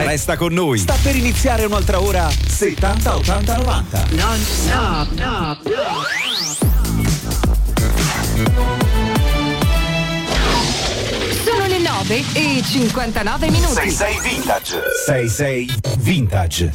Resta con noi. Sta per iniziare un'altra ora 70 80 90. Non stop, no. Sono le 9:59. 66 Vintage. 66 Vintage.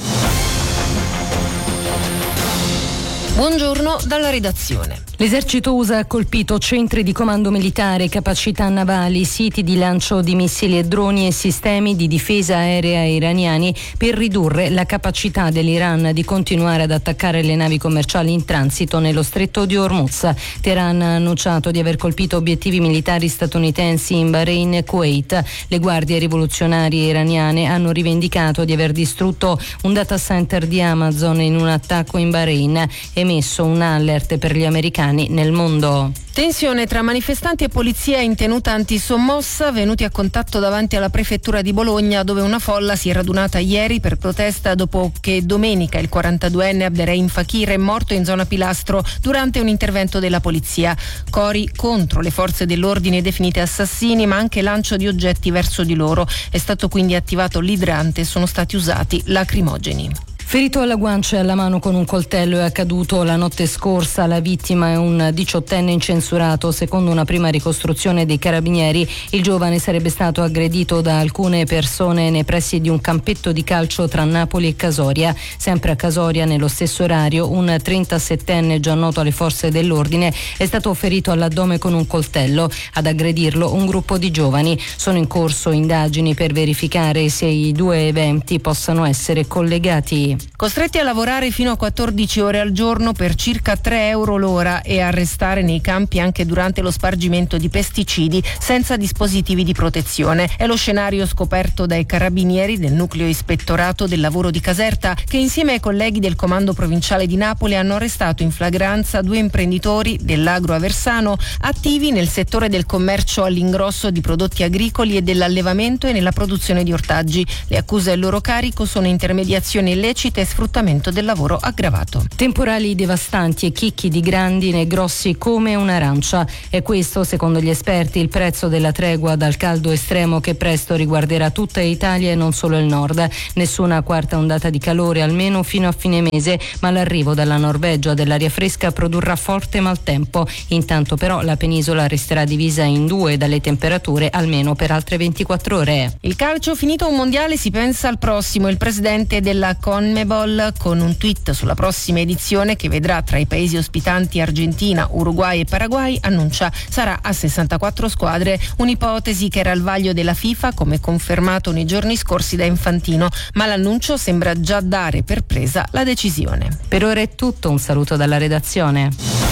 Buongiorno dalla redazione. L'esercito USA ha colpito centri di comando militare, capacità navali, siti di lancio di missili e droni e sistemi di difesa aerea iraniani per ridurre la capacità dell'Iran di continuare ad attaccare le navi commerciali in transito nello stretto di Hormuz. Teheran ha annunciato di aver colpito obiettivi militari statunitensi in Bahrain e Kuwait. Le guardie rivoluzionarie iraniane hanno rivendicato di aver distrutto un data center di Amazon in un attacco in Bahrain e emesso un alert per gli americani nel mondo. Tensione tra manifestanti e polizia in tenuta antisommossa, venuti a contatto davanti alla prefettura di Bologna, dove una folla si è radunata ieri per protesta dopo che domenica il 42enne Abderrahim Fakir è morto in zona Pilastro durante un intervento della polizia. Cori contro le forze dell'ordine definite assassini, ma anche lancio di oggetti verso di loro. È stato quindi attivato l'idrante e sono stati usati lacrimogeni. Ferito alla guancia e alla mano con un coltello è accaduto la notte scorsa. La vittima è un 18enne incensurato. Secondo una prima ricostruzione dei carabinieri, il giovane sarebbe stato aggredito da alcune persone nei pressi di un campetto di calcio tra Napoli e Casoria. Sempre a Casoria, nello stesso orario, un 37enne già noto alle forze dell'ordine è stato ferito all'addome con un coltello. Ad aggredirlo un gruppo di giovani. Sono in corso indagini per verificare se i due eventi possano essere collegati. Costretti a lavorare fino a 14 ore al giorno per circa 3 euro l'ora e a restare nei campi anche durante lo spargimento di pesticidi senza dispositivi di protezione. È lo scenario scoperto dai carabinieri del nucleo ispettorato del lavoro di Caserta, che insieme ai colleghi del comando provinciale di Napoli hanno arrestato in flagranza 2 imprenditori dell'agro aversano attivi nel settore del commercio all'ingrosso di prodotti agricoli e dell'allevamento e nella produzione di ortaggi. Le accuse al loro carico sono intermediazione illecita e sfruttamento del lavoro aggravato. Temporali devastanti e chicchi di grandine e grossi come un'arancia. È questo, secondo gli esperti, il prezzo della tregua dal caldo estremo che presto riguarderà tutta Italia e non solo il nord. Nessuna quarta ondata di calore almeno fino a fine mese, ma l'arrivo dalla Norvegia dell'aria fresca produrrà forte maltempo. Intanto però la penisola resterà divisa in due dalle temperature almeno per altre 24 ore. Il calcio, finito un mondiale, si pensa al prossimo. Il presidente della CONMEBOL, con un tweet sulla prossima edizione che vedrà tra i paesi ospitanti Argentina, Uruguay e Paraguay, annuncia sarà a 64 squadre, un'ipotesi che era al vaglio della FIFA, come confermato nei giorni scorsi da Infantino, ma l'annuncio sembra già dare per presa la decisione. Per ora è tutto, un saluto dalla redazione.